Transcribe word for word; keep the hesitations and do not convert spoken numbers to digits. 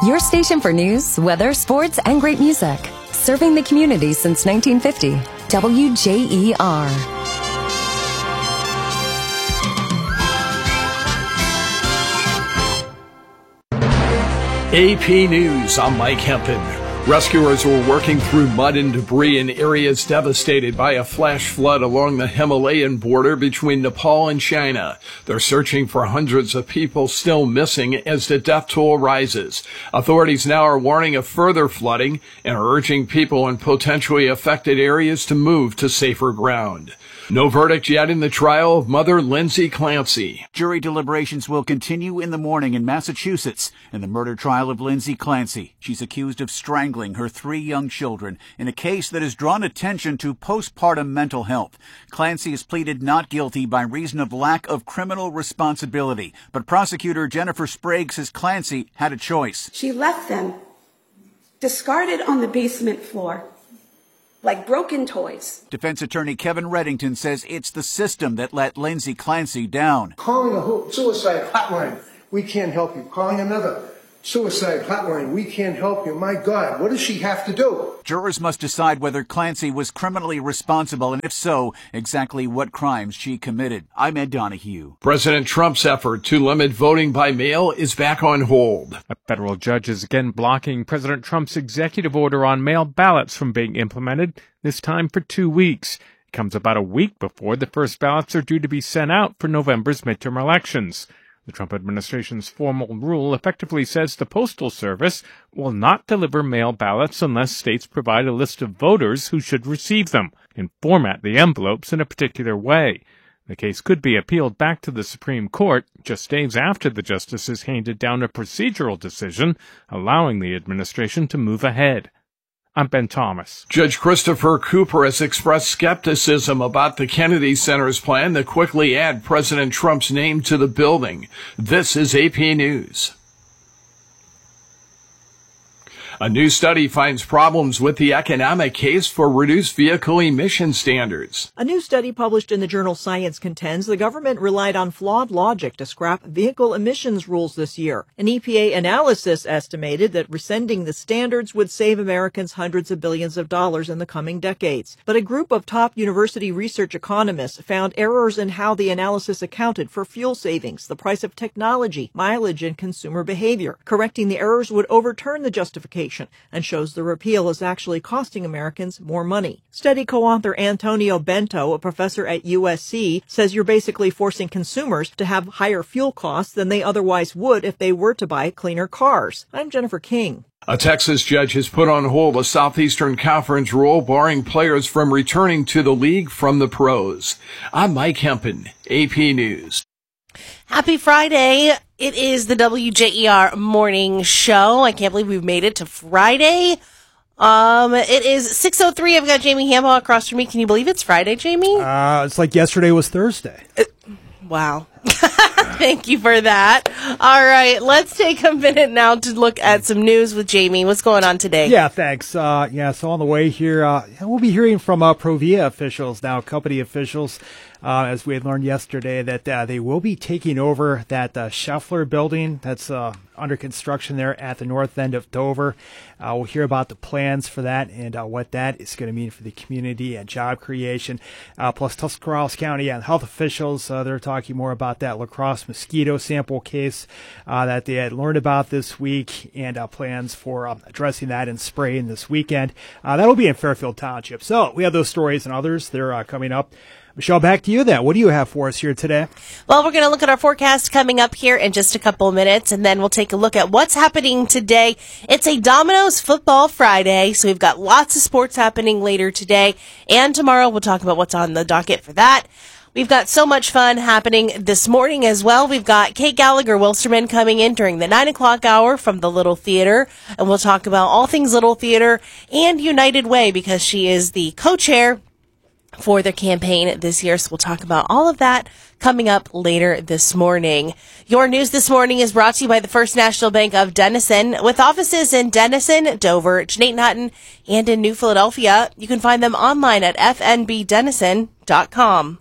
Your station for news, weather, sports, and great music. Serving the community since nineteen fifty. W J E R. A P News, I'm Mike Hempen. Rescuers were working through mud and debris in areas devastated by a flash flood along the Himalayan border between Nepal and China. They're searching for hundreds of people still missing as the death toll rises. Authorities now are warning of further flooding and are urging people in potentially affected areas to move to safer ground. No verdict yet in the trial of mother Lindsay Clancy. Jury deliberations will continue in the morning in Massachusetts in the murder trial of Lindsay Clancy. She's accused of strangling her three young children in a case that has drawn attention to postpartum mental health. Clancy has pleaded not guilty by reason of lack of criminal responsibility. But prosecutor Jennifer Sprague says Clancy had a choice. She left them discarded on the basement floor, like broken toys. Defense attorney Kevin Reddington says it's the system that let Lindsay Clancy down. Calling a suicide hotline, we can't help you. Calling another suicide hotline, we can't help you. My God, what does she have to do? Jurors must decide whether Clancy was criminally responsible, and if so, exactly what crimes she committed. I'm Ed Donahue. President Trump's effort to limit voting by mail is back on hold. A federal judge is again blocking President Trump's executive order on mail ballots from being implemented, this time for two weeks. It comes about a week before the first ballots are due to be sent out for November's midterm elections. The Trump administration's formal rule effectively says the Postal Service will not deliver mail ballots unless states provide a list of voters who should receive them and format the envelopes in a particular way. The case could be appealed back to the Supreme Court just days after the justices handed down a procedural decision allowing the administration to move ahead. I'm Ben Thomas. Judge Christopher Cooper has expressed skepticism about the Kennedy Center's plan to quickly add President Trump's name to the building. This is A P News. A new study finds problems with the economic case for reduced vehicle emission standards. A new study published in the journal Science contends the government relied on flawed logic to scrap vehicle emissions rules this year. An E P A analysis estimated that rescinding the standards would save Americans hundreds of billions of dollars in the coming decades. But a group of top university research economists found errors in how the analysis accounted for fuel savings, the price of technology, mileage, and consumer behavior. Correcting the errors would overturn the justification and shows the repeal is actually costing Americans more money. Study co-author Antonio Bento, a professor at U S C, says you're basically forcing consumers to have higher fuel costs than they otherwise would if they were to buy cleaner cars. I'm Jennifer King. A Texas judge has put on hold a Southeastern Conference rule barring players from returning to the league from the pros. I'm Mike Hempen, A P News. Happy Friday. It is the W J E R morning show. I can't believe we've made it to Friday. Um, it is six oh three. I've got Jamie Hamel across from me. Can you believe it's Friday, Jamie? Uh, it's like yesterday was Thursday. Uh, wow. Thank you for that. All right, let's take a minute now to look at some news with Jamie. What's going on today? Yeah, thanks. Uh, yeah, so on the way here, uh, we'll be hearing from uh, Provia officials now, company officials, uh, as we had learned yesterday, that uh, they will be taking over that uh, Scheffler building that's uh, under construction there at the north end of Dover. Uh, we'll hear about the plans for that and uh, what that is going to mean for the community and job creation. Uh, plus, Tuscarawas County and health officials, uh, they're talking more about that La Crosse mosquito sample case uh, that they had learned about this week and uh, plans for uh, addressing that and spraying this weekend. Uh, that'll be in Fairfield Township. So we have those stories and others. They're uh, coming up. Michelle, back to you then. What do you have for us here today? Well, we're going to look at our forecast coming up here in just a couple of minutes, and then we'll take a look at what's happening today. It's a Domino's Football Friday, so we've got lots of sports happening later today, and tomorrow we'll talk about what's on the docket for that. We've got so much fun happening this morning as well. We've got Kate Gallagher Wilsterman coming in during the nine o'clock hour from the Little Theater, and we'll talk about all things Little Theater and United Way because she is the co-chair for their campaign this year. So we'll talk about all of that coming up later this morning. Your news this morning is brought to you by the First National Bank of Denison. With offices in Denison, Dover, Jeanette Hutton, and in New Philadelphia, you can find them online at f n b denison dot com.